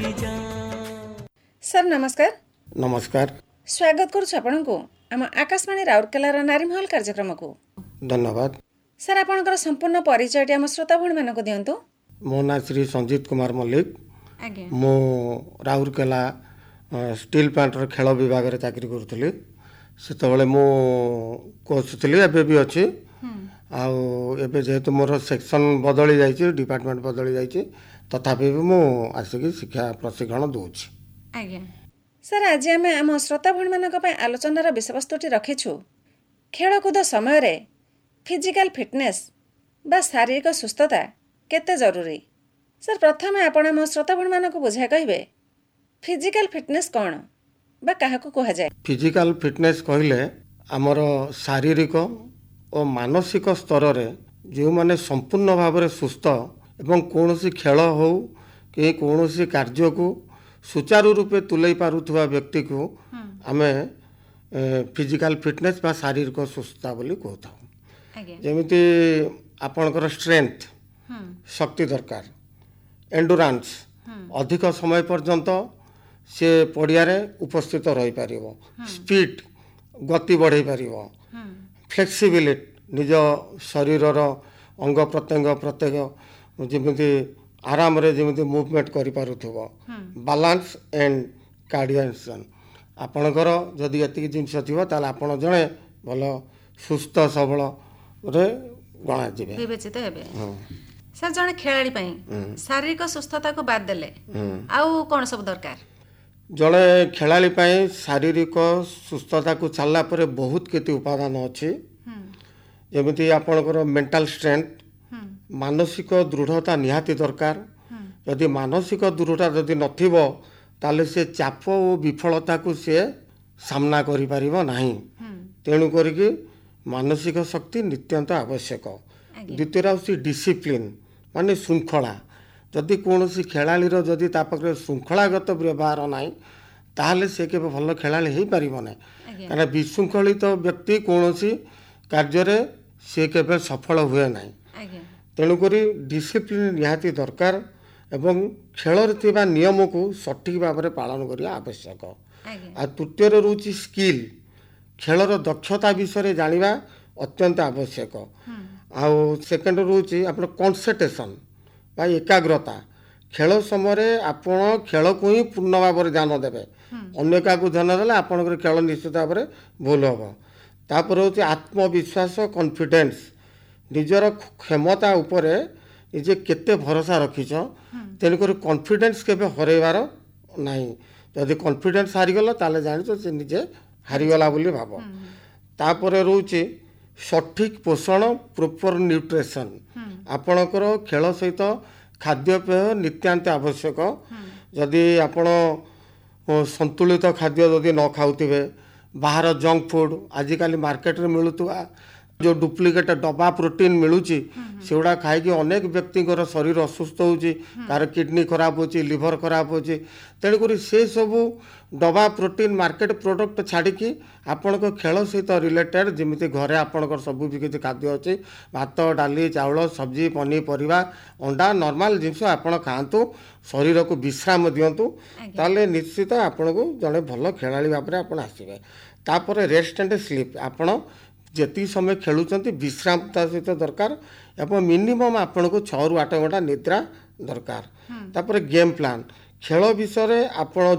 Sir नमस्कार। नमस्कार। स्वागत करुछु आपनको आम आकाशवाणी राउरकेलार नारीमहल कार्यक्रम को। धन्यवाद। सर आपनकर संपूर्ण परिचय आम श्रोता भणी मानक दियंतु। मो ना श्री संजीत कुमार मल्लिक। आज्ञा मो राउरकेला स्टील प्लांट रो खेल विभाग रे चाकरी करूथली। सेतबेले मो कोच थली एबे भी अछि। आउ एबे जेहेतु मोर सेक्शन बदली जाइछि, डिपार्टमेंट बदली जाइछि, तथापि भी मो आसिक शिक्षा प्रशिक्षण दोछि। आज्ञा सर आज आम आम श्रोता भणी मानक पय आलोचनार विषयवस्तुटी रखिछु खेलकूद समय रे फिजिकल फिटनेस बा शारीरिक सुस्थता केते जरूरी। सर प्रथम आपण आम श्रोता भणी मानक बुझाय कहबे फिजिकल फिटनेस कौन बा काहाको कहा जाए। फिजिकल फिटनेस कहले आमर शारीरिक और मानसिक स्तर रे जो माने संपूर्ण भाव में सुस्थ एवं कौनसी खेल हो कि कौनसी कार्य को सुचारू रूपे तुलई पारुथुवा व्यक्ति को आमे फिजिकल फिटनेस बा शारीरिक सुस्थता बोली कहता। जेमिति आपणकर स्ट्रेंथ शक्ति दरकार, एंडुरांस अधिक समय पर्यंत से पड़िया रे उपस्थित रही पारिबो, स्पीड गति बढ़ाई पारिबो, फ्लेक्सिबिलिटी निज शरीर अंग प्रत्यंग प्रत्येक जमीती आराम रे जमीती मूवमेंट करि पारुथबो, बैलेंस एंड कोऑर्डिनेशन आपणकर जदि एतिक जिनिस थिबो ताले आपण जणे भलो सुस्थ सबल रे गणा जिवे विवेचित हेबे। सर जणे खेलाड़ी पई शारीरिक सुस्थता को बाद देले आउ कोन सब दरकार। जड़े खेलाड़ी पाई शारीरिक सुस्थता को छाड़ला परे बहुत केते उपादान अच्छी। जमीती आपणकर मेंटल स्ट्रेंथ मानसिक दृढ़ता निहाती दरकार। यदि मानसिक दृढ़ता जदि नथिबो ताले से चाप और विफलता को से सामना करि परिबो नाही। तेणु करिके मानसिक शक्ति नित्यंत आवश्यक। द्वितीय होची डिसिप्लिन माने श्रृंखला। जदि कौनसी खेलाड़ीर जदि तापरे श्रृंखलागत व्यवहार ना ताहले से केबे भल खेलाड़ी हो पारिबो ना। कारण विशृंखलित व्यक्ति कौनसी कार्य रे से केबे सफल हुए ना। तेणुक डिसिप्लिन निहाती दरकार एवं खेल रे नियम को सठिक भाव में पालन करिया आवश्यक। आ तृतीय रोची स्किल खेलर दक्षता विषय जानिबा अत्यंत आवश्यक। आ सेकेंड रोची आपन कंसंट्रेशन बा एकाग्रता खेल समय आपण खेल को ही पूर्ण भाव में ध्यान देवे। अन्य क्या ध्यान देले आपन खेल निश्चित भाव में भूल हम। तापर हूँ आत्मविश्वास कॉन्फिडेंस निजर क्षमता उपर निजे केते भरोसा रखीच तेणुक कॉन्फिडेंस केबे हरैबार नहीं। जदि कॉन्फिडेंस हारीगला ताले जानिच से निजे हारीगला बोली भाव। तापर रोचे सठिक पोषण प्रॉपर न्यूट्रिशन आपणकर खेल सहित खाद्यपेय नित्यांत आवश्यक। जदि आपण संतुलित खाद्य जदि न खाउथिबे बाहर जंक फूड आजिकाली मार्केट रे मिलुतुवा जो डुप्लिकेट डब्बा प्रोटीन मिलूची सेगुड़ा खाई अनेक व्यक्तिଙ୍କର शरीर असुस्थ होची, कार किडनी खराब होची, लिवर खराब होची। तेणुक से सबू डब्बा प्रोटीन मार्केट प्रोडक्ट छाड़िकी आपण खेल सहित रिलेटेड जमीती घरे आपणकर सबू भी किसी खाद्य अच्छे भात डाली चाउल सब्जी पनीपरिया अंडा नॉर्मल जिनस आपण खातु शरीर को विश्राम दिंतु ताले निश्चित आपण को जड़े भल खेला भाव में आप आसवे। तापर रेस्ट एंड स्लीप आपण जी समय खेलुंट विश्रामता सहित दरकार एवं मिनिमम आपण को 6 ରୁ 8 घंटा निद्रा दरकार। तापर गेम प्लान खेल विषय आप